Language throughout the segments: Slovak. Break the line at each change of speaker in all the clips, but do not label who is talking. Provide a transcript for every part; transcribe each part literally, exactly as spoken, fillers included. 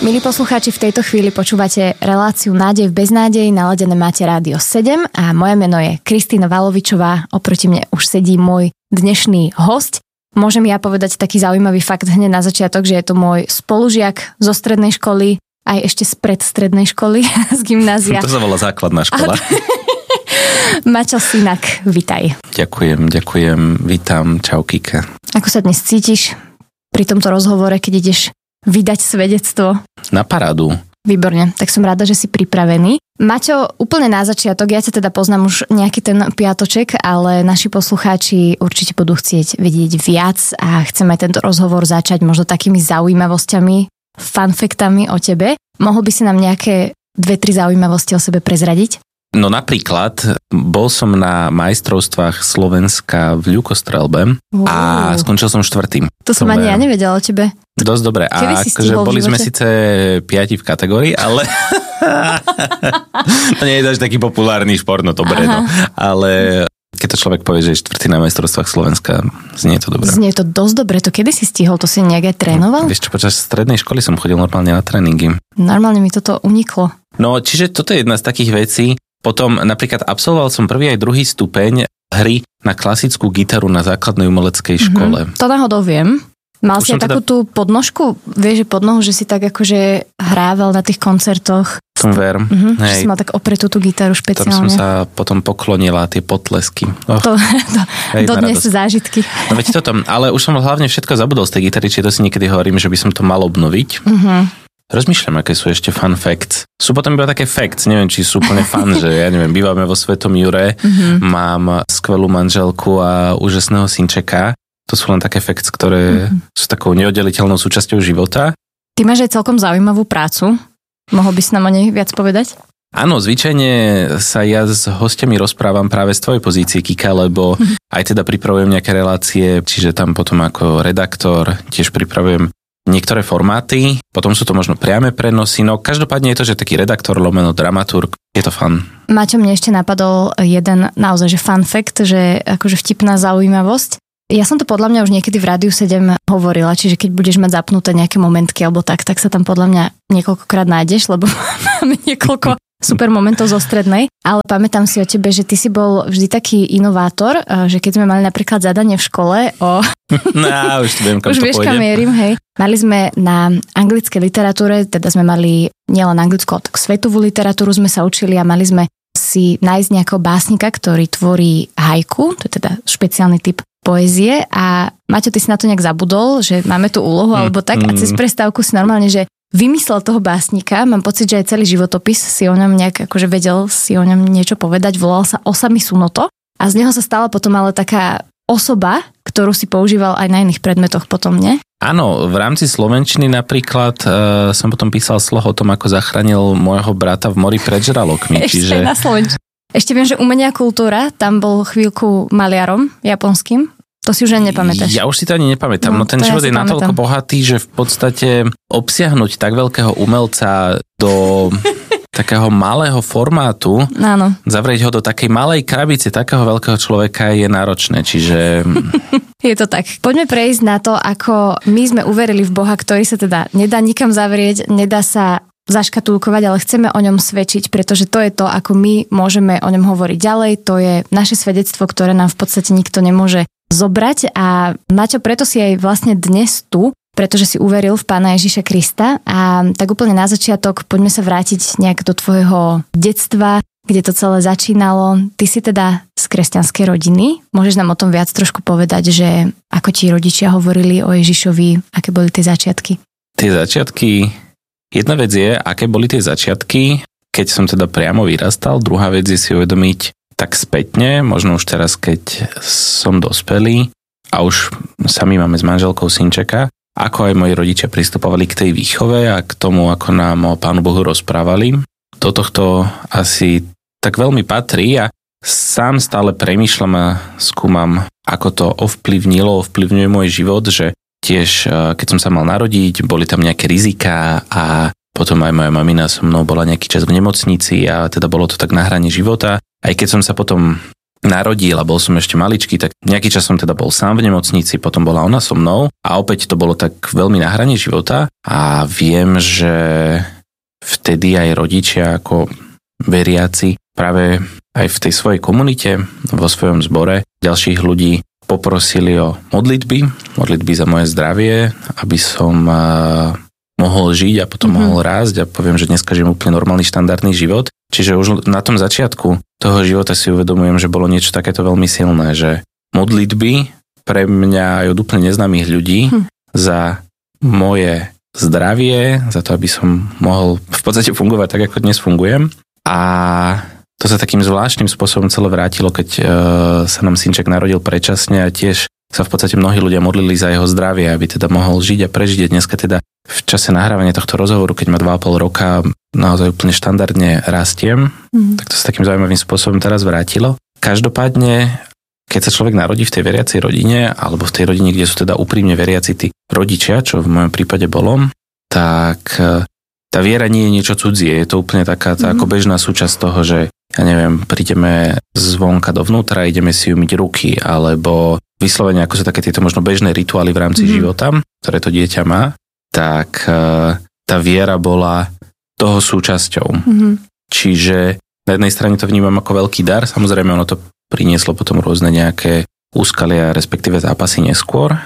Milí poslucháči, v tejto chvíli počúvate reláciu Nádej v beznádeji, naladené máte Rádio sedem a moje meno je Kristína Valovičová, oproti mne už sedí môj dnešný hosť. Môžem ja povedať taký zaujímavý fakt hneď na začiatok, že je to môj spolužiak zo strednej školy, aj ešte z predstrednej školy, z gymnázia.
To sa volá základná škola.
Maťo Sinak, vitaj.
Ďakujem, ďakujem, vítam, čau Kika.
Ako sa dnes cítiš pri tomto rozhovore, keď ideš vydať svedectvo?
Na parádu.
Výborne, tak som rada, že si pripravený. Maťo, úplne na začiatok, ja ťa teda poznám už nejaký ten piatoček, ale naši poslucháči určite budú chcieť vedieť viac a chceme tento rozhovor začať možno takými zaujímavosťami, funfaktami o tebe. Mohol by si nám nejaké dve, tri zaujímavosti o sebe prezradiť?
No napríklad, bol som na majstrovstvách Slovenska v ľukostrelbe uh. a skončil som štvrtým.
To som ani ja nevedela o tebe.
Dosť dobre. A akože boli sme síce piati v kategórii, ale to nie je až taký populárny šport, no dobre, no. Ale keď to človek povie, že je štvrtý na majstrovstvách Slovenska, znie to dobre.
Znie to dosť dobre. To kedy si stihol? To si nejak aj trénoval?
Vieš čo, počas strednej školy som chodil normálne na tréningy.
Normálne mi toto uniklo.
No, čiže toto je jedna z takých vecí. Potom napríklad absolvoval som prvý aj druhý stupeň hry na klasickú gitaru na základnej umeleckej škole.
Mm-hmm. To náhodou viem. Mal Už si aj takú teda... tú podnožku, vieš, že podnohu, že si tak akože hrával na tých koncertoch.
Som ver.
Mm-hmm, že si mal tak opretú tú gitaru špeciálne.
Tam som sa potom poklonila, tie potlesky. Oh,
to, to, dodnes sú zážitky.
No veď toto, ale už som hlavne všetko zabudol z tej gitary, či to si niekedy hovorím, že by som to mal obnoviť. Mhm. Rozmýšľam, aké sú ešte fun facts. Sú potom iba také facts, neviem, či sú úplne fun, že ja neviem, bývame vo Svetom Jure, mm-hmm. mám skvelú manželku a úžasného synčeka. To sú len také facts, ktoré mm-hmm. sú takou neoddeliteľnou súčasťou života.
Ty máš aj celkom zaujímavú prácu. Mohol by si nám o nej viac povedať?
Áno, zvyčajne sa ja s hostiami rozprávam práve z tvojej pozície, Kika, lebo mm-hmm. aj teda pripravujem nejaké relácie, čiže tam potom ako redaktor tiež pripravujem niektoré formáty, potom sú to možno priame prenosy, no každopádne je to, že taký redaktor, lomeno dramaturg, je to fun.
Maťo, mne ešte napadol jeden naozaj, že fun fact, že akože vtipná zaujímavosť. Ja som to podľa mňa už niekedy v Rádiu sedem hovorila, čiže keď budeš mať zapnuté nejaké momentky alebo tak, tak sa tam podľa mňa niekoľkokrát nájdeš, lebo máme niekoľko super momentov zo strednej, ale pamätám si o tebe, že ty si bol vždy taký inovátor, že keď sme mali napríklad zadanie v škole o...
No, už viem, kam
už
to
vieš,
pôjde.
kam mierim, hej. Mali sme na anglickej literatúre, teda sme mali nielen anglickú, tak svetovú literatúru sme sa učili a mali sme si nájsť nejakého básnika, ktorý tvorí haiku, to je teda špeciálny typ poézie a Maťo, ty si na to nejak zabudol, že máme tú úlohu mm, alebo tak mm. a cez prestávku si normálne, že vymyslel toho básnika, mám pocit, že aj celý životopis si o ňom nejak, akože vedel si o ňom niečo povedať, volal sa Osami Sunoto a z neho sa stala potom ale taká osoba, ktorú si používal aj na iných predmetoch potom, nie?
Áno, v rámci slovenčiny napríklad e, som potom písal sloh o tom, ako zachránil môjho brata v mori pred žralokmi.
Ešte
čiže...
na slovenčine. Ešte viem, že umenia kultúra, tam bol chvíľku maliarom japonským. To si už ani nepamätáš.
Ja už si to ani nepamätám. No, no ten život ja je natoľko bohatý, že v podstate obsiahnuť tak veľkého umelca do takého malého formátu,
áno.
Zavrieť ho do takej malej krabice takého veľkého človeka je náročné, čiže...
Je to tak. Poďme prejsť na to, ako my sme uverili v Boha, ktorý sa teda nedá nikam zavrieť, nedá sa zaškatulkovať, ale chceme o ňom svedčiť, pretože to je to, ako my môžeme o ňom hovoriť ďalej. To je naše svedectvo, ktoré nám v podstate nikto nemôže zobrať a Maťo, preto si aj vlastne dnes tu, pretože si uveril v Pána Ježiša Krista a tak úplne na začiatok poďme sa vrátiť nejak do tvojho detstva, kde to celé začínalo. Ty si teda z kresťanskej rodiny. Môžeš nám o tom viac trošku povedať, že ako ti rodičia hovorili o Ježišovi, aké boli tie začiatky?
Tie začiatky, jedna vec je, aké boli tie začiatky, keď som teda priamo vyrastal, druhá vec je si uvedomiť tak spätne, možno už teraz, keď som dospelý a už sami máme s manželkou synčeka, ako aj moji rodičia pristupovali k tej výchove a k tomu, ako nám o Pánu Bohu rozprávali. Do tohto asi tak veľmi patrí a sám stále premýšľam a skúmam, ako to ovplyvnilo, ovplyvňuje môj život, že tiež keď som sa mal narodiť, boli tam nejaké riziká a potom aj moja mamina so mnou bola nejaký čas v nemocnici a teda bolo to tak na hrane života. Aj keď som sa potom narodil a bol som ešte maličký, tak nejaký čas som teda bol sám v nemocnici, potom bola ona so mnou a opäť to bolo tak veľmi na hrane života a viem, že vtedy aj rodičia ako veriaci práve aj v tej svojej komunite, vo svojom zbore ďalších ľudí poprosili o modlitby, modlitby za moje zdravie, aby som uh, mohol žiť a potom mm-hmm. mohol rásť a poviem, že dneska žijem úplne normálny štandardný život. Čiže už na tom začiatku toho života si uvedomujem, že bolo niečo takéto veľmi silné, že modlitby pre mňa aj od úplne neznámych ľudí hm. za moje zdravie, za to, aby som mohol v podstate fungovať tak, ako dnes fungujem. A to sa takým zvláštnym spôsobom celé vrátilo, keď uh, sa nám synček narodil predčasne a tiež sa v podstate mnohí ľudia modlili za jeho zdravie, aby teda mohol žiť a prežiť. Dneska teda v čase nahrávania tohto rozhovoru, keď má dva a pol roka, naozaj úplne štandardne rastiem, mm. tak to sa takým zaujímavým spôsobom teraz vrátilo. Každopádne, keď sa človek narodí v tej veriacej rodine, alebo v tej rodine, kde sú teda úprimne veriaci tí rodičia, čo v mojom prípade bolo, tak tá viera nie je niečo cudzie. Je to úplne taká tá mm. ako bežná súčasť toho, že ja neviem, prídeme zvonka dovnútra, ideme si umyť ruky, alebo vyslovene ako sú také tieto možno bežné rituály v rámci mm. života, ktoré to dieťa má, tak tá viera bola toho súčasťou. Mm-hmm. Čiže na jednej strane to vnímam ako veľký dar, samozrejme ono to prinieslo potom rôzne nejaké úskalia, respektíve zápasy neskôr,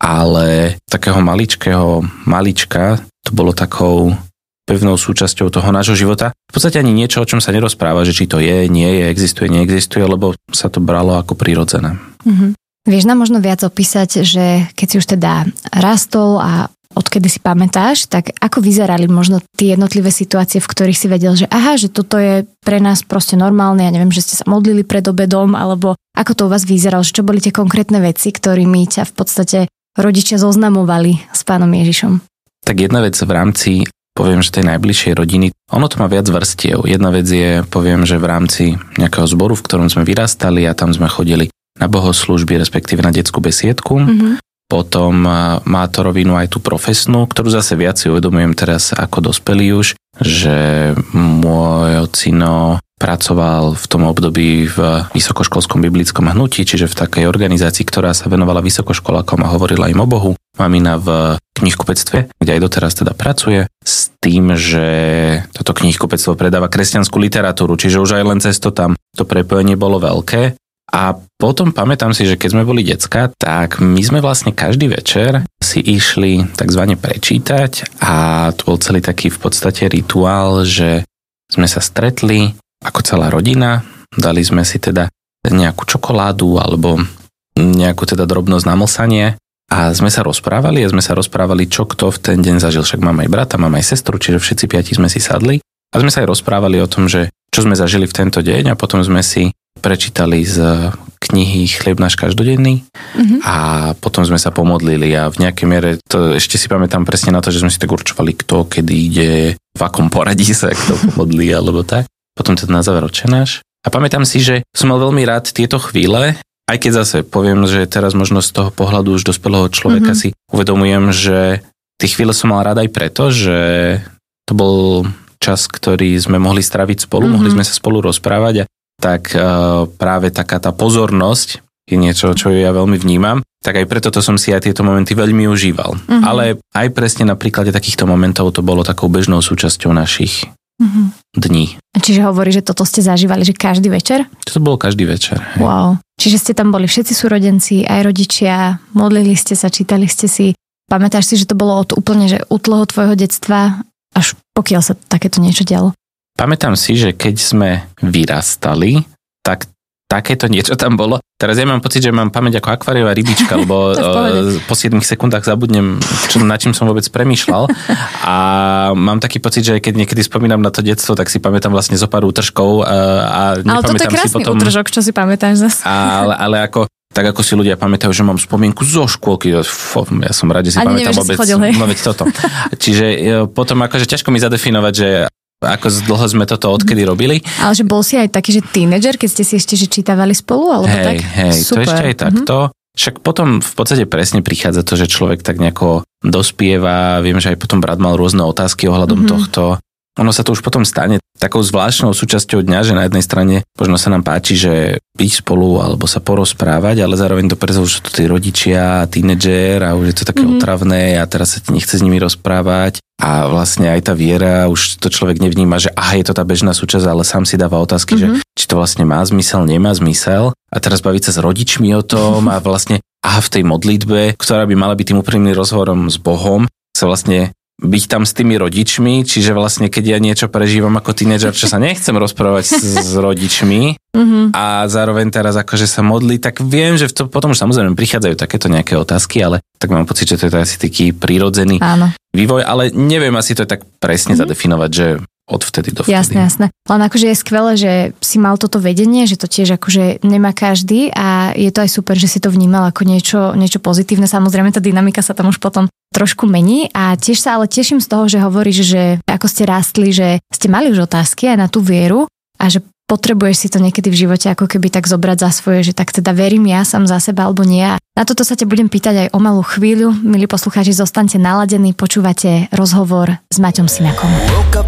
ale takého maličkého malička to bolo takou pevnou súčasťou toho nášho života. V podstate ani niečo, o čom sa nerozpráva, že či to je, nie je, existuje, neexistuje, lebo sa to bralo ako prirodzené.
Mm-hmm. Vieš nám možno viac opísať, že keď si už teda rastol a odkedy si pamätáš, tak ako vyzerali možno tie jednotlivé situácie, v ktorých si vedel, že aha, že toto je pre nás proste normálne, ja neviem, že ste sa modlili pred obedom, alebo ako to u vás vyzeralo, že čo boli tie konkrétne veci, ktorými ťa v podstate rodičia zoznamovali s Pánom Ježišom?
Tak jedna vec v rámci, poviem, že tej najbližšej rodiny, ono to má viac vrstiev. Jedna vec je, poviem, že v rámci nejakého zboru, v ktorom sme vyrastali a tam sme chodili na bohoslúžby, respektíve na detskú besiedku. Mm-hmm. Potom má to rovinu aj tú profesnú, ktorú zase viac si uvedomujem teraz ako dospelý už, že môj ocino pracoval v tom období v vysokoškolskom biblickom hnutí, čiže v takej organizácii, ktorá sa venovala vysokoškolákom a hovorila im o Bohu. Mamina v knihkupectve, kde aj doteraz teda pracuje, s tým, že toto knihkupectvo predáva kresťanskú literatúru, čiže už aj len cez to tam to prepojenie bolo veľké. A potom pamätám si, že keď sme boli decká, tak my sme vlastne každý večer si išli takzvané prečítať a to bol celý taký v podstate rituál, že sme sa stretli ako celá rodina, dali sme si teda nejakú čokoládu alebo nejakú teda drobnosť na mlsanie a sme sa rozprávali a sme sa rozprávali, čo kto v ten deň zažil. Však mám aj brata, mám aj sestru, čiže všetci piati sme si sadli a sme sa aj rozprávali o tom, že čo sme zažili v tento deň a potom sme si prečítali z knihy Chlieb náš každodenný mm-hmm. a potom sme sa pomodlili a v nejakej miere, to ešte si pamätám presne na to, že sme si tak určovali, kto kedy ide, v akom poradí sa kto pomodlí alebo tak. Potom teda na záver Otčenáš. A pamätám si, že som mal veľmi rád tieto chvíle, aj keď zase poviem, že teraz možno z toho pohľadu už dospelého človeka mm-hmm. si uvedomujem, že tie chvíle som mal rád aj preto, že to bol čas, ktorý sme mohli straviť spolu, mm-hmm. mohli sme sa spolu rozprávať a tak uh, práve taká tá pozornosť je niečo, čo ja veľmi vnímam, tak aj preto to som si aj tieto momenty veľmi užíval. Mm-hmm. Ale aj presne na príklade takýchto momentov to bolo takou bežnou súčasťou našich mm-hmm. dní.
Čiže hovorí, že toto ste zažívali, že každý večer?
To bolo každý večer. Hej.
Wow. Čiže ste tam boli všetci súrodenci, aj rodičia, modlili ste sa, čítali ste si. Pamätáš si, že to bolo od úplne že útleho tvojho detstva, až pokiaľ sa takéto niečo dialo?
Pamätám si, že keď sme vyrastali, tak takéto niečo tam bolo. Teraz ja mám pocit, že mám pamäť ako akváriová rybička, lebo po siedmich sekundách zabudnem, čo, na čím som vôbec premýšľal. A mám taký pocit, že keď niekedy spomínam na to detstvo, tak si pamätám vlastne zo pár útržkov a nepamätám si potom... Ale toto je krásny
útržok, čo si pamätáš zase.
Ale, ale ako... Tak ako si ľudia pamätajú, že mám spomienku zo škôlky. Ja som rád, že si
Ani
pamätám
nevieš,
vôbec.
Chodil,
no veď toto. Čiže potom akože ťažko mi zadefinovať, že ako dlho sme toto odkedy robili.
Ale že bol si aj taký, že tínedžer, keď ste si ešte že čítavali spolu, alebo
hej,
tak?
Hej, to ešte aj takto. Mm-hmm. Však potom v podstate presne prichádza to, že človek tak nejako dospieva. Viem, že aj potom brat mal rôzne otázky ohľadom mm-hmm. tohto. ono sa to už potom stane takou zvláštnou súčasťou dňa, že na jednej strane možno sa nám páči, že byť spolu alebo sa porozprávať, ale zároveň to preto už sú to tí rodičia, tínedžer a už je to také mm-hmm. otravné a teraz sa ti nechce s nimi rozprávať a vlastne aj tá viera, už to človek nevníma, že aha, je to tá bežná súčasť, ale sám si dáva otázky, mm-hmm. že či to vlastne má zmysel, nemá zmysel a teraz baviť sa s rodičmi o tom a vlastne aha, v tej modlitbe, ktorá by mala byť tým úprimným rozhovorom s Bohom, sa vlastne byť tam s tými rodičmi, čiže vlastne keď ja niečo prežívam ako tínedžer, čo sa nechcem rozprávať s, s rodičmi mm-hmm. a zároveň teraz akože sa modlí, tak viem, že to, potom už samozrejme prichádzajú takéto nejaké otázky, ale tak mám pocit, že to je asi taký prírodzený Áno. vývoj, ale neviem asi to tak presne mm-hmm. zadefinovať, že od vtedy do vtedy.
Jasné, jasné. Len akože je skvelé, že si mal toto vedenie, že to tiež akože nemá každý a je to aj super, že si to vnímal ako niečo, niečo pozitívne. Samozrejme tá dynamika sa tam už potom trošku mení a tiež sa ale teším z toho, že hovoríš, že ako ste rástli, že ste mali už otázky aj na tú vieru a že potrebuješ si to niekedy v živote ako keby tak zobrať za svoje, že tak teda verím ja sám za seba alebo nie. Na toto sa ťa budem pýtať aj o malú chvíľu. Milí poslucháči, zostaňte naladení, počúvate rozhovor s Maťom Simakom.